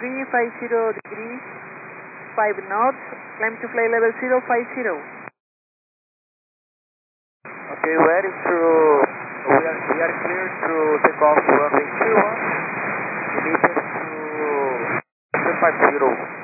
350 degrees, 5 knots, climb to flight level 050. Okay, ready to, we are clear to take off runway 21, release to 250.